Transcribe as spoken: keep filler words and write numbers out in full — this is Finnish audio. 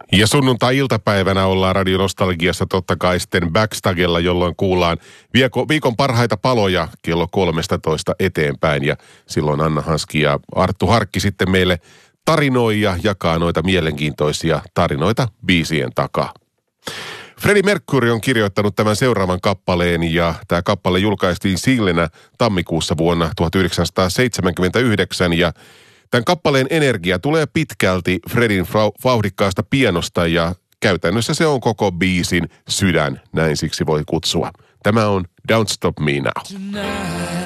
Ja sunnuntai-iltapäivänä ollaan Radio Nostalgiassa totta kai sitten Backstagella, jolloin kuullaan viikon parhaita paloja kello kolmestatoista eteenpäin. Ja silloin Anna Hanski ja Arttu Harkki sitten meille tarinoi ja jakaa noita mielenkiintoisia tarinoita biisien takaa. Freddie Mercury on kirjoittanut tämän seuraavan kappaleen ja tämä kappale julkaistiin singlenä tammikuussa vuonna tuhatyhdeksänsataaseitsemänkymmentäyhdeksän ja tämän kappaleen energia tulee pitkälti Fredin vauhdikkaasta pianosta ja käytännössä se on koko biisin sydän, näin siksi voi kutsua. Tämä on Don't Stop Me Now.